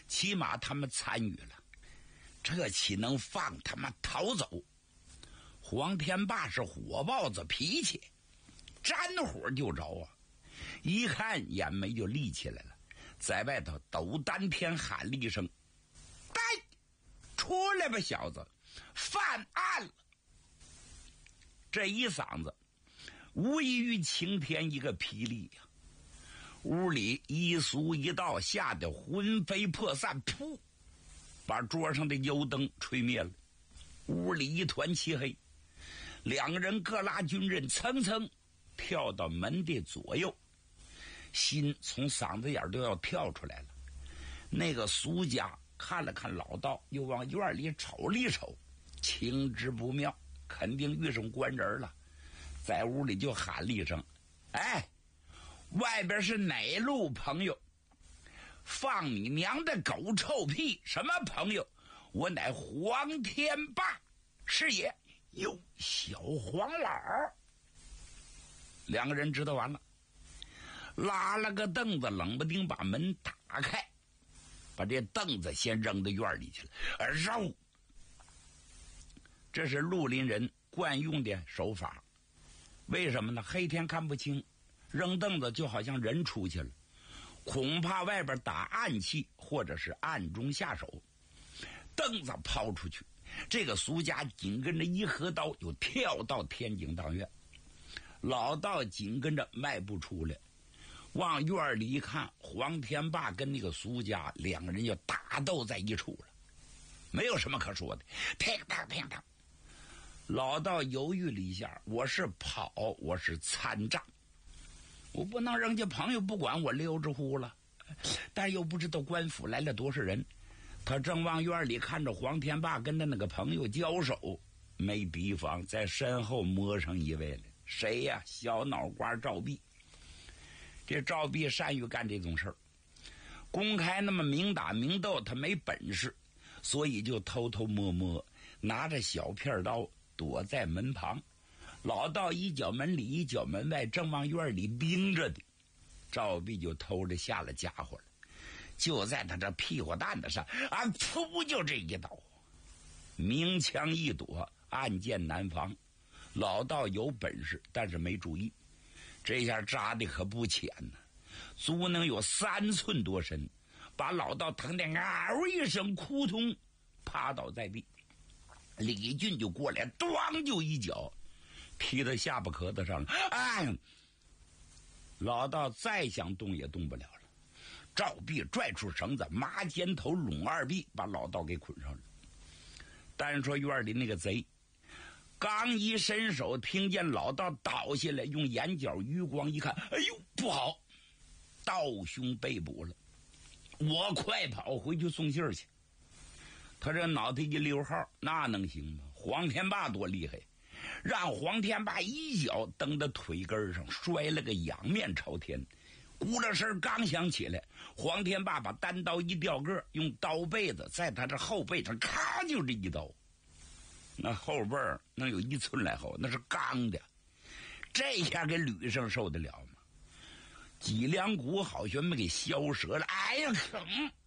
起码他们参与了，这岂能放他妈逃走？黄天霸是火爆子脾气，沾火就着啊！一看眼眉就立起来了，在外头抖丹田喊了一声：“呆，出来吧，小子，犯案了！”这一嗓子无异于晴天一个霹雳呀！屋里一俗一道吓得魂飞魄散，噗，把桌上的油灯吹灭了，屋里一团漆黑。两个人各拉军刃，蹭蹭跳到门的左右，心从嗓子眼都要跳出来了。那个苏家看了看老道，又往院里瞅了一瞅，情之不妙，肯定遇上官人了，在屋里就喊了一声：“哎，外边是哪路朋友？放你娘的狗臭屁！什么朋友？我乃黄天霸是也。”哟，小黄老儿！两个人知道完了，拉了个凳子，冷不丁把门打开，把这凳子先扔到院里去了。绕，这是绿林人惯用的手法。为什么呢？黑天看不清，扔凳子就好像人出去了，恐怕外边打暗器，或者是暗中下手。凳子抛出去，这个苏家紧跟着一合刀就跳到天井当院，老道紧跟着迈步出来，往院里一看，黄天霸跟那个苏家两个人就打斗在一处了，没有什么可说的。乒当乒当，老道犹豫了一下，我是跑，我是参战，我不能人家朋友不管我溜着呼了，但又不知道官府来了多少人。他正往院里看着黄天霸跟着那个朋友交手，没提防在身后摸上一位了。谁呀？小脑瓜赵壁。这赵壁善于干这种事儿，公开那么明打明斗他没本事，所以就偷偷摸摸拿着小片刀躲在门旁。老道一脚门里一脚门外，正往院里盯着的，赵壁就偷着下了家伙了，就在他这屁股蛋子上啊，噗，就这一刀，明枪易躲，暗箭难防。老道有本事，但是没注意，这下扎的可不浅呢，足能有3寸多深，把老道疼得嗷一声扑通趴倒在地。李俊就过来，咣就一脚踢到下巴壳子上了。哎，老道再想动也动不了了。赵壁拽出绳子，麻尖头拢二臂，把老道给捆上了。单说院里那个贼，刚一伸手，听见老道倒下来，用眼角余光一看，哎呦，不好，道兄被捕了，我快跑回去送信儿去。他这脑袋一溜号，那能行吗？黄天霸多厉害，让黄天霸一脚蹬到腿根上，摔了个仰面朝天。咕噜声刚响起来，黄天霸把单刀一掉个，用刀背子在他这后背上咔就这一刀，那后背能有1寸来厚，那是钢的，这下给吕上受得了吗？脊梁骨好像没给削折了，哎呀，疼！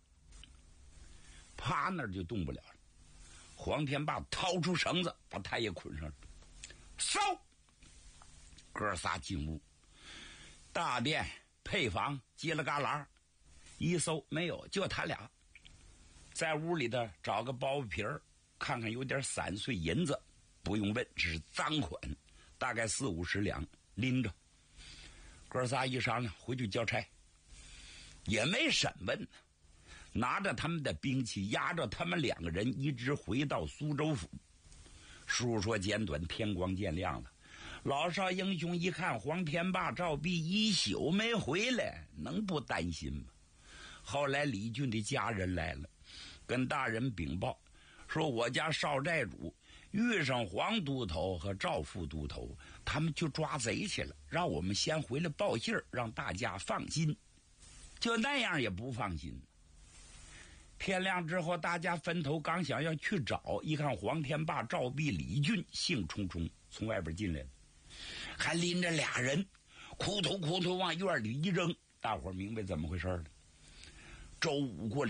趴那儿就动不了了。黄天霸掏出绳子，把他也捆上了。搜，哥仨进屋，大殿配房犄了旮旯，一搜没有，就他俩。在屋里的找个包皮儿，看看有点散碎银子，不用问，这是赃款，大概40-50两，拎着。哥仨一商量，回去交差，也没审问呢，拿着他们的兵器，押着他们2个人，一直回到苏州府。书说简短，天光渐亮了。老少英雄一看黄天霸、赵壁一宿没回来，能不担心吗？后来李俊的家人来了，跟大人禀报说，我家少寨主遇上黄都头和赵副都头，他们就抓贼去了，让我们先回来报信儿，让大家放心。就那样也不放心。天亮之后，大家分头刚想要去找，一看黄天霸、赵壁、李俊兴冲冲从外边进来了，还拎着俩人，哭头哭头往院里一扔。大伙儿明白怎么回事了。周武过来